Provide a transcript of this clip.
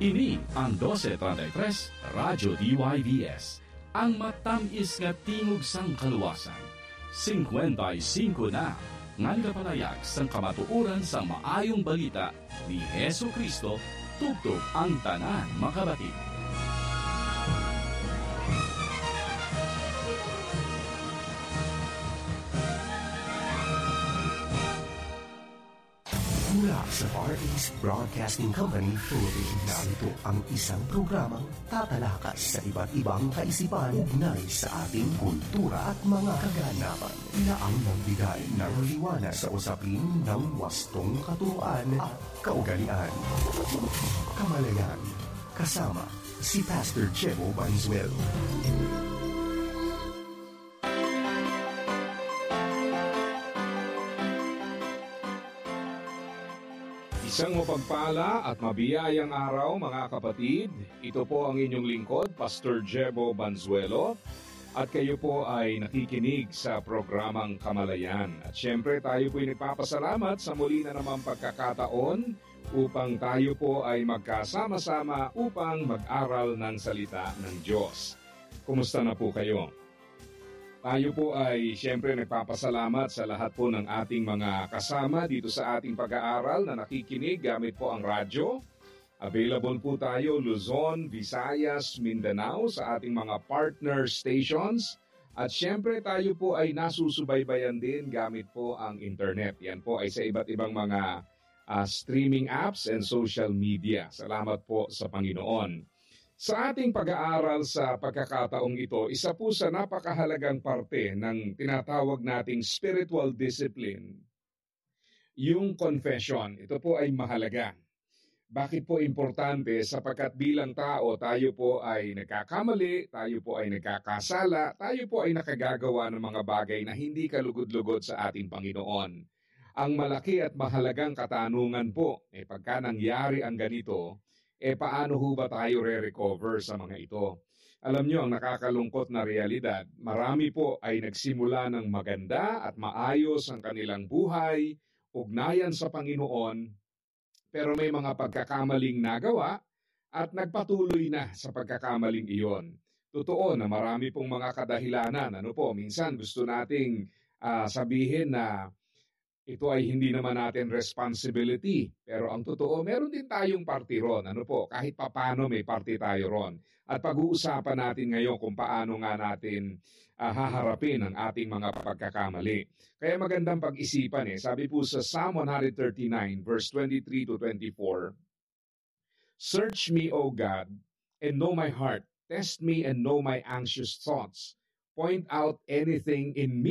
Ini ang 1233 Radyo DYVS, ang matamis nga tingog sang kaluwasan. 55 na, ngan kapalayag sang kamatuuran sa maayong balita ni Hesu Kristo, tugtog ang tanan makabati. Mula sa Far East Broadcasting Company, Philippines, narito ang isang programang tatalakay sa iba't ibang kaisipan ugnay sa ating kultura at mga kaganapan na ang nagbigay ng liwanag sa usapin ng wastong katuruan at kaugalian. Kamalayan, kasama si Pastor Jebo Banzuelo. Isang mapagpala at mabiyayang araw mga kapatid. Ito po ang inyong lingkod, Pastor Jebo Banzuelo. At kayo po ay nakikinig sa programang Kamalayan. At syempre tayo po ay nagpapasalamat sa muli na namang pagkakataon upang tayo po ay magkasama-sama upang mag-aral ng salita ng Diyos. Kumusta na po kayo? Tayo po ay siyempre nagpapasalamat sa lahat po ng ating mga kasama dito sa ating pag-aaral na nakikinig gamit po ang radyo. Available po tayo Luzon, Visayas, Mindanao sa ating mga partner stations. At siyempre tayo po ay nasusubaybayan din gamit po ang internet. Yan po ay sa iba't ibang mga streaming apps and social media. Salamat po sa Panginoon. Sa ating pag-aaral sa pagkakataong ito, isa po sa napakahalagang parte ng tinatawag nating spiritual discipline, yung confession. Ito po ay mahalaga. Bakit po importante? Sapagkat bilang tao, tayo po ay nagkakamali, tayo po ay nagkakasala, tayo po ay nakagagawa ng mga bagay na hindi kalugod-lugod sa ating Panginoon. Ang malaki at mahalagang katanungan po, pagka nangyari ang ganito, paano ho ba tayo re-recover sa mga ito? Alam nyo, ang nakakalungkot na realidad, marami po ay nagsimula ng maganda at maayos ang kanilang buhay, ugnayan sa Panginoon, pero may mga pagkakamaling nagawa at nagpatuloy na sa pagkakamaling iyon. Totoo na marami pong mga kadahilanan. Minsan gusto nating sabihin na ito ay hindi naman natin responsibility. Pero ang totoo, meron din tayong parte ron. Kahit papano may parte tayo ron. At pag-uusapan natin ngayon kung paano nga natin haharapin ang ating mga pagkakamali. Kaya magandang pag-isipan Sabi po sa Psalm 139 verse 23 to 24, "Search me, O God, and know my heart. Test me and know my anxious thoughts. Point out anything in me